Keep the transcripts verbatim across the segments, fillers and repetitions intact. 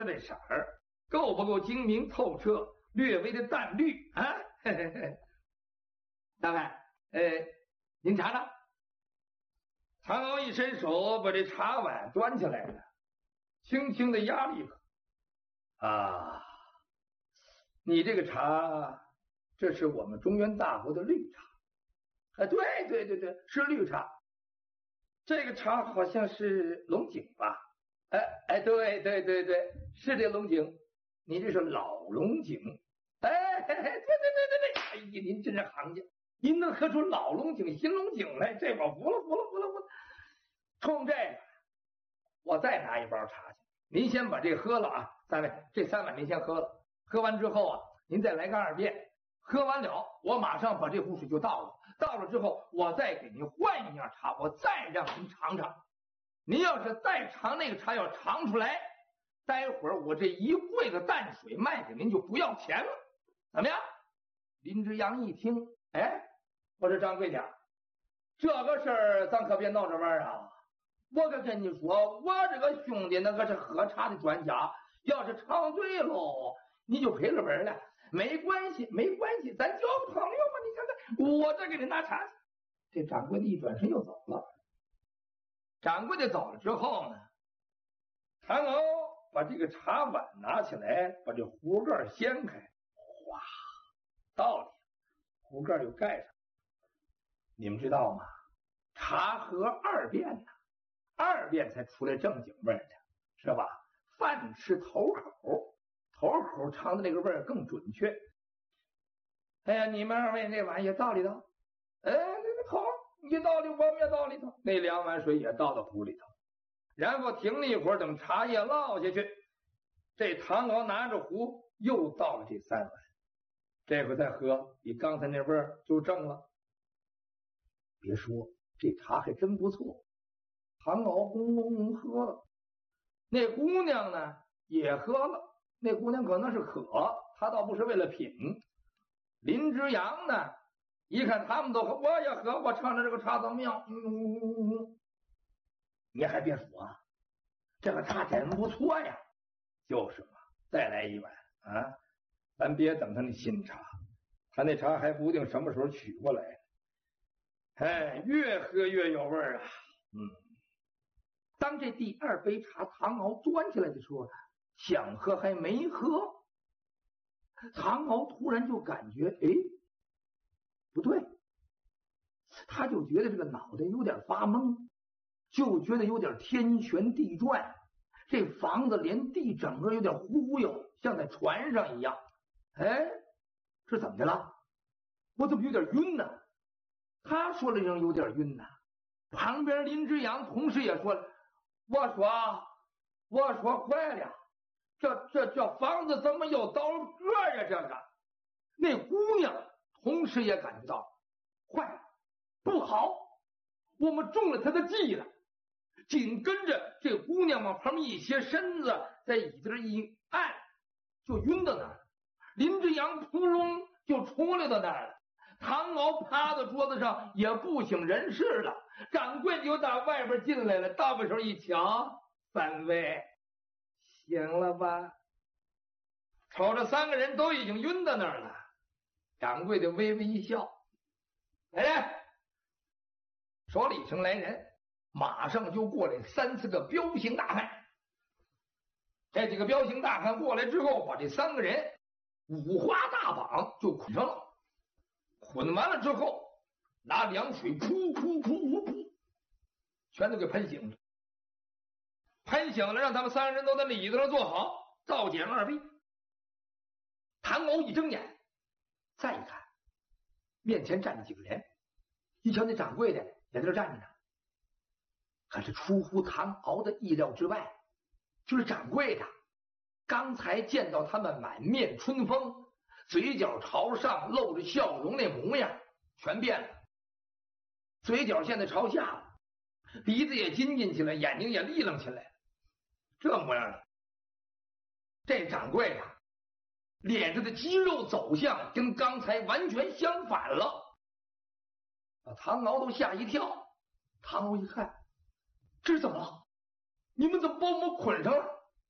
这色儿够不够精明透彻，略微的淡绿啊？嘿嘿嘿。大概，呃，您尝尝。唐敖一伸手把这茶碗端起来了，轻轻的压了一口。啊，你这个茶，这是我们中原大国的绿茶。啊，对对对对，是绿茶。这个茶好像是龙井吧？哎哎，对对对对，是这龙井。你这是老龙井。哎，对对对对对，哎呀，您真是行家，您能喝出老龙井、新龙井来，这我服了服了服了服了。冲这个，我再拿一包茶去。您先把这喝了啊，三位，这三碗您先喝了。喝完之后啊，您再来个二遍。喝完了，我马上把这壶水就倒了。倒了之后，我再给您换一样茶，我再让您尝尝。您要是再尝那个茶，要尝出来，待会儿我这一柜子淡水卖给您就不要钱了，怎么样？林之阳一听，哎，我说张贵家，这个事儿咱可别闹着玩啊！我可跟你说，我这个兄弟那可是喝茶的专家，要是尝对喽，你就赔了本了。没关系，没关系，咱交个朋友嘛。你看看，我再给你拿茶去。这掌柜的一转身又走了。掌柜的走了之后呢，唐敖把这个茶碗拿起来，把这壶盖掀开，哗，倒里，壶盖又盖上。你们知道吗？茶喝二遍呢，二遍才出来正经味儿的，是吧？饭吃头口，头口尝的那个味儿更准确。哎呀，你们二位那碗也倒里头，哎，那个头你倒里，我们也倒里头，那两碗水也倒到壶里头，然后停了一会儿，等茶叶落下去，这唐敖拿着壶又倒了这三碗，这回再喝，比刚才那味儿就正了。别说，这茶还真不错。唐敖轰轰轰喝了，那姑娘呢也喝了，那姑娘可能是渴，她倒不是为了品。林之阳呢，一看他们都喝，我也喝，我尝尝这个茶怎么样？嗯嗯嗯嗯，你还别说啊，这个茶真不错呀。就是嘛，再来一碗啊！咱别等他那新茶，他那茶还不定什么时候取过来。哎，越喝越有味儿啊！嗯，当这第二杯茶唐敖端起来的时候，想喝还没喝，唐敖突然就感觉，哎，不对，他就觉得这个脑袋有点发懵，就觉得有点天旋地转，这房子连地整个有点忽悠，像在船上一样。哎，这怎么的了？我怎么有点晕呢？他说了一声有点晕呢，旁边林之阳同时也说了，我说我说坏了，这这这房子怎么又倒个呀？这个那姑娘同时也感觉到坏了，不好，我们中了他的计了。紧跟着这姑娘往旁边一斜身子，在椅子上一按，就晕到那儿。林之阳扑隆就出来到那儿了。唐敖趴到桌子上也不省人事了。掌柜就打外边进来了，大把手一瞧，三位醒了吧？瞅着三个人都已经晕到那儿了，掌柜的微微一笑，来人，说了一声来人，马上就过来三四个彪形大汉。这几个彪形大汉过来之后，把这三个人五花大绑就捆上了。捆完了之后，拿凉水噗噗噗噗噗，全都给喷醒了。喷醒了，让他们三个人都在那椅子上坐好，倒减二臂。唐敖一睁眼，再一看，面前站着几个人，一瞧那掌柜的也在这站着呢。可是出乎唐敖的意料之外，就是掌柜的刚才见到他们满面春风，嘴角朝上露着笑容，那模样全变了。嘴角现在朝下了，鼻子也紧紧起来，眼睛也立楞起来，这模样了。这掌柜的脸上的肌肉走向跟刚才完全相反了，把唐敖都吓一跳。唐敖一看，这是怎么了？你们怎么把我们捆上了？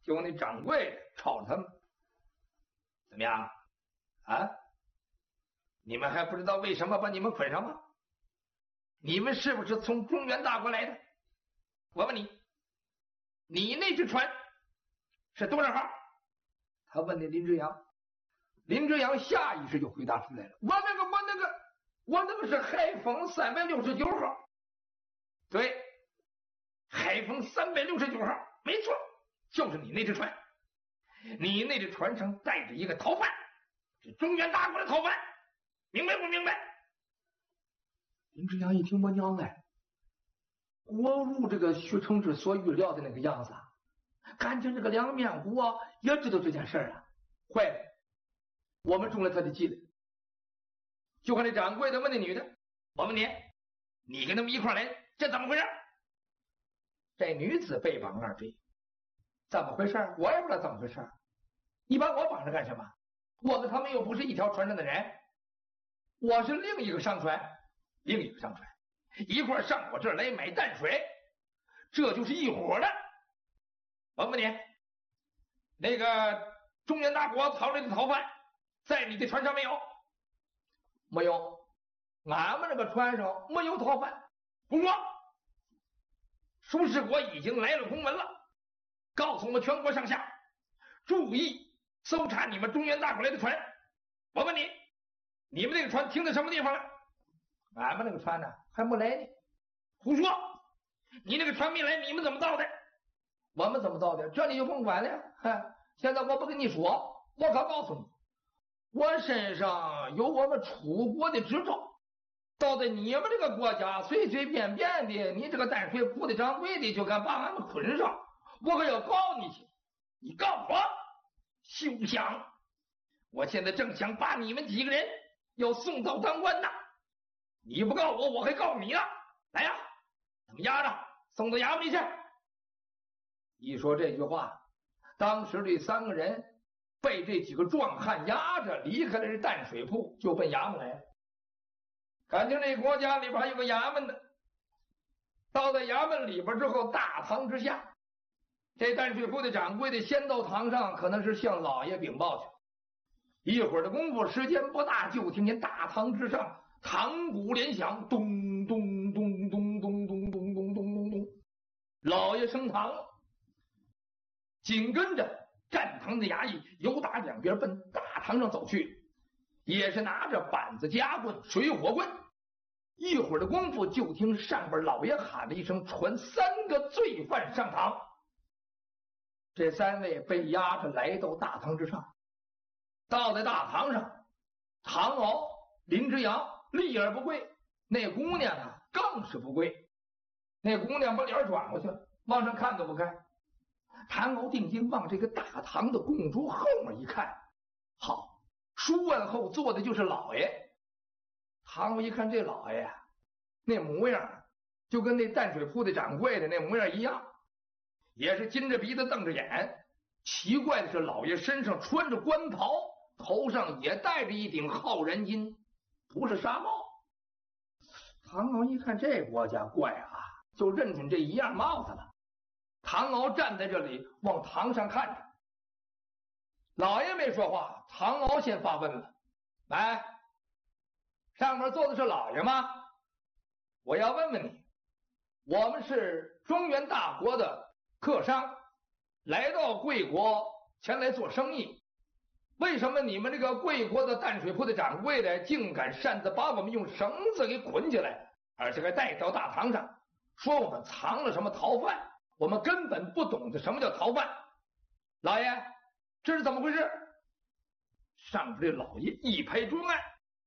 就那掌柜吵他们，怎么样啊？你们还不知道为什么把你们捆上吗？你们是不是从中原大国来的？我问你，你那只船是多少号？他问那林之阳，林之阳下意识就回答出来了，我那个我那个我那个是海风三百六十九号。对，海风三百六十九号，没错，就是你那只船。你那只船上带着一个逃犯，是中原大国的逃犯，明白不明白？林之阳一听，我娘哎，果如这个徐承志所预料的那个样子，感情这个两面虎啊也知道这件事啊，坏了，我们中了他的计了。就看这掌柜的问那女的，我问你，你跟他们一块来，这怎么回事？这女子被绑二追，怎么回事？我也不知道怎么回事。你把我绑着干什么？我跟他们又不是一条船上的人，我是另一个商船，另一个商船，一块上我这儿来买淡水，这就是一伙的。我问你，那个中原大国逃来的逃犯，在你的船上没有？没有，俺们那个船上没有逃犯。胡说！舒适国已经来了公文了，告诉我们全国上下，注意搜查你们中原大国来的船。我问你，你们那个船停在什么地方了？俺们那个船呢，还没来呢。胡说！你那个船没来，你们怎么到的？我们怎么到的？这你就甭管了。嗨，现在我不跟你说，我可告诉你，我身上有我们楚国的执照。到在你们这个国家，随随便便的，你这个淡水铺的掌柜的就敢把俺们捆上，我可要告你去！你告我，休想！我现在正想把你们几个人要送到当官呢，你不告我，我还告你呢！来呀，他们押着送到衙门里去！一说这句话，当时这三个人被这几个壮汉押着离开了这淡水铺，就奔衙门来了。感情这国家里边还有个衙门呢，到了衙门里边之后，大堂之下，这淡水铺的掌柜的先到堂上，可能是向老爷禀报去。一会儿的功夫，时间不大，就听见大堂之上堂鼓连响，咚咚咚咚咚咚咚咚咚咚咚，老爷升堂了。紧跟着站堂的衙役由打两边奔大堂上走去，也是拿着板子、夹棍、水火棍。一会儿的功夫，就听上边老爷喊了一声，传三个罪犯上堂。这三位被押着来到大堂之上，到在大堂上，唐敖、林之阳立而不跪，那姑娘啊更是不跪。那姑娘把脸转过去了，往上看都不看。唐敖定睛往这个大堂的供桌后面一看，好，书案后坐的就是老爷。唐敖一看这老爷呀，那模样就跟那淡水铺的掌柜的那模样一样，也是金着鼻子瞪着眼。奇怪的是，老爷身上穿着官袍，头上也戴着一顶浩然巾，不是纱帽。唐敖一看这国家怪啊，就认准这一样帽子了。唐敖站在这里往堂上看着，老爷没说话，唐敖先发问了：来，上面坐的是老爷吗？我要问问你，我们是中原大国的客商，来到贵国前来做生意，为什么你们这个贵国的淡水铺的掌柜的竟敢擅自把我们用绳子给捆起来，而且还带到大堂上，说我们藏了什么逃犯？我们根本不懂得什么叫逃犯。老爷，这是怎么回事？上边这老爷一拍桌案，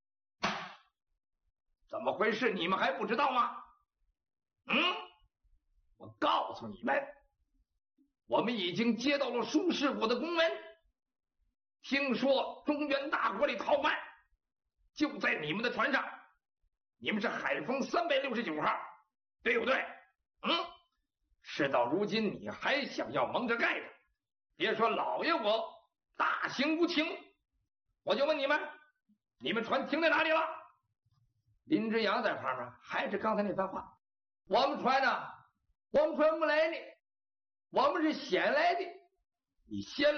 怎么回事？你们还不知道吗？嗯，我告诉你们，我们已经接到了舒适国的公文，听说中原大国里逃犯就在你们的船上，你们是海风三百六十九号，对不对？嗯，事到如今你还想要蒙着盖着，别说老爷我大行无情，我就问你们，你们船停在哪里了？林之阳在旁边还是刚才那番话，我们船呢？我们船不来呢，我们是先来的， 你先